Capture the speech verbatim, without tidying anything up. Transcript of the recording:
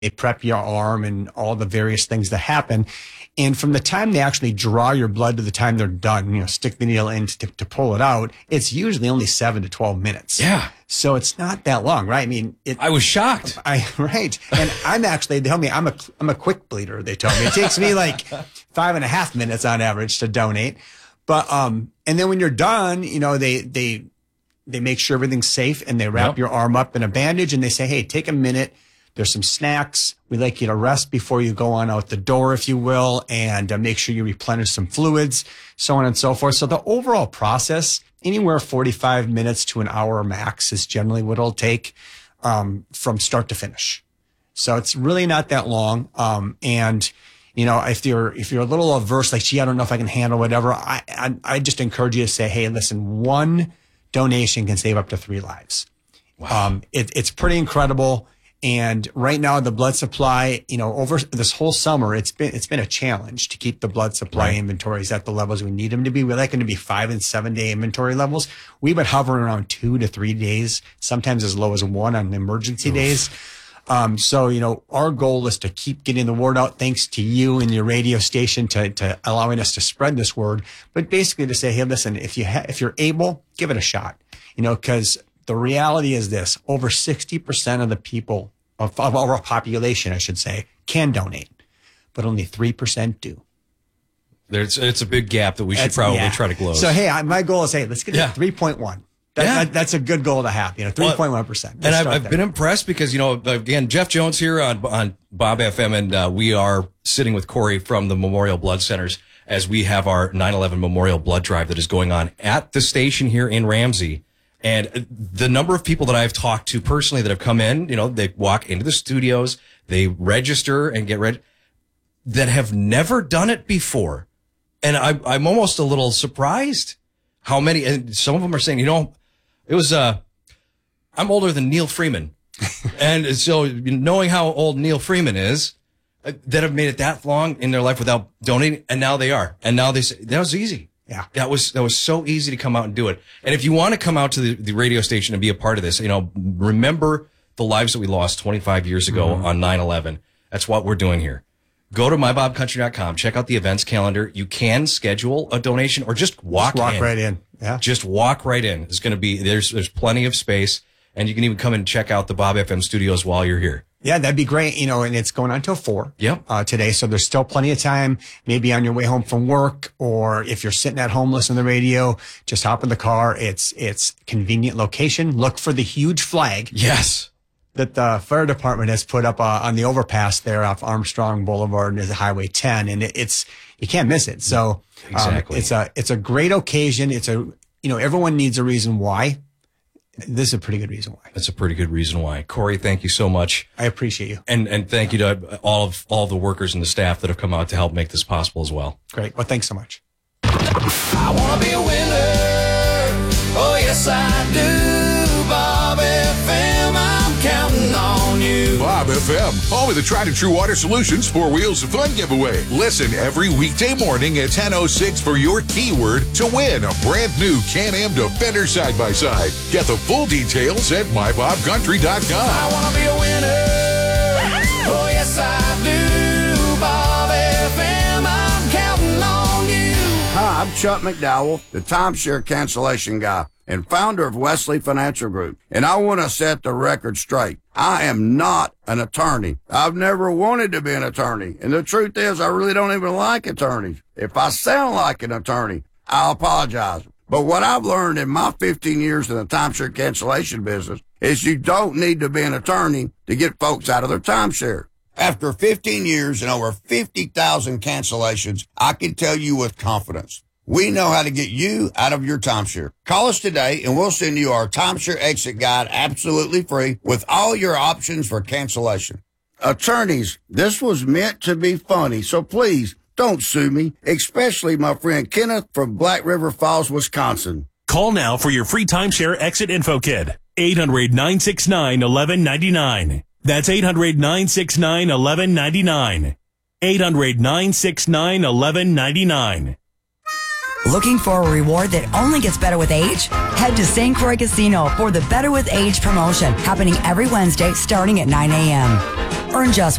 they prep your arm and all the various things that happen. And from the time they actually draw your blood to the time they're done, you know, stick the needle in to, to pull it out, it's usually only seven to twelve minutes. Yeah. So it's not that long, right? I mean, it, I was shocked. I, right. And I'm actually, they tell me I'm a, I'm a quick bleeder. They tell me it takes me like five and a half minutes on average to donate. But, um, and then when you're done, you know, they, they, they make sure everything's safe and they wrap Yep. your arm up in a bandage and they say, hey, take a minute. There's some snacks. We'd like you to rest before you go on out the door, if you will, and uh, make sure you replenish some fluids, so on and so forth. So the overall process, anywhere forty-five minutes to an hour max is generally what it'll take um, from start to finish. So it's really not that long. Um, and, you know, if you're, if you're a little averse, like, gee, I don't know if I can handle whatever, I, I, I just encourage you to say, hey, listen, one donation can save up to three lives. Wow. Um, it, it's pretty incredible. And right now, the blood supply, you know, over this whole summer, it's been it's been a challenge to keep the blood supply Right. inventories at the levels we need them to be. We like them to be five and seven day inventory levels. We've been hovering around two to three days, sometimes as low as one on emergency Oof. days. Um, so, you know, our goal is to keep getting the word out, thanks to you and your radio station to, to allowing us to spread this word. But basically to say, hey, listen, if you ha- if you're able, give it a shot, you know, because the reality is this: over sixty percent of the people of, of our population, I should say, can donate, but only three percent do. There's, it's a big gap that we should That's- probably yeah. try to close. So, hey, I, my goal is, hey, let's get Yeah. to three point one. That, Yeah. that, that's a good goal to have, you know, three point one percent. And I've, I've been impressed because, you know, again, Jeff Jones here on, on Bob F M, and uh, we are sitting with Corey from the Memorial Blood Centers as we have our nine eleven Memorial Blood Drive that is going on at the station here in Ramsey. And the number of people that I've talked to personally that have come in, you know, they walk into the studios, they register and get ready, that have never done it before. And I, I'm almost a little surprised how many, and some of them are saying, you know, it was, uh, I'm older than Neil Freeman. And so knowing how old Neil Freeman is, uh, that have made it that long in their life without donating, and now they are. And now they say, that was easy. Yeah. That was, that was so easy to come out and do it. And if you want to come out to the, the radio station and be a part of this, you know, remember the lives that we lost twenty-five years ago mm-hmm. on nine eleven. That's what we're doing here. Go to my bob country dot com, check out the events calendar. You can schedule a donation or just walk just walk in. right in. Yeah. Just walk right in. It's going to be, there's, there's plenty of space, and you can even come and check out the Bob F M studios while you're here. Yeah, that'd be great. You know, and it's going on until four Yep. uh, today. So there's still plenty of time, maybe on your way home from work, or if you're sitting at home listening to the radio, just hop in the car. It's, it's convenient location. Look for the huge flag. Yes. That the fire department has put up uh, on the overpass there off Armstrong Boulevard near the Highway ten. And it, it's, you can't miss it. So um, Exactly. it's a, it's a great occasion. It's a, you know, everyone needs a reason why. This is a pretty good reason why. That's a pretty good reason why. Corey, thank you so much. I appreciate you. And and thank you to all of all of the workers and the staff that have come out to help make this possible as well. Great. Well, thanks so much. I want to be a winner. Oh, yes, I do. Bob F M, I'm counting on you. Bob F M, home of the tried and true water solutions for Wheels of Fun giveaway. Listen every weekday morning at ten oh six for your keyword to win a brand new Can-Am Defender side-by-side. Get the full details at my bob country dot com. I want to be a winner. Oh, yes, I do. Bob F M, I'm counting on you. Hi, I'm Chuck McDowell, the timeshare cancellation guy and founder of Wesley Financial Group. And I want to set the record straight. I am not an attorney. I've never wanted to be an attorney. And the truth is, I really don't even like attorneys. If I sound like an attorney, I apologize. But what I've learned in my fifteen years in the timeshare cancellation business is you don't need to be an attorney to get folks out of their timeshare. After fifteen years and over fifty thousand cancellations, I can tell you with confidence, we know how to get you out of your timeshare. Call us today and we'll send you our timeshare exit guide absolutely free with all your options for cancellation. Attorneys, this was meant to be funny, so please don't sue me, especially my friend Kenneth from Black River Falls, Wisconsin. Call now for your free timeshare exit info kit. eight hundred, nine six nine, one one nine nine. That's eight hundred, nine six nine, one one nine nine. eight hundred, nine six nine, one one nine nine. Looking for a reward that only gets better with age? Head to Saint Croix Casino for the Better with Age promotion happening every Wednesday starting at nine a.m. Earn just